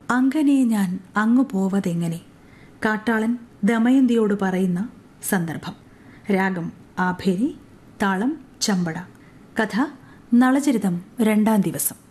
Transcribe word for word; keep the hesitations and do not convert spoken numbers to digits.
അങ്ങനെ ഞാൻ അങ്ങു പോവതെങ്ങനെ, കാട്ടാളൻ ദമയന്തിയോട് പറയുന്ന സന്ദർഭം. രാഗം ആഭേരി, താളം ചമ്പട. കഥ നളചരിതം രണ്ടാം ദിവസം.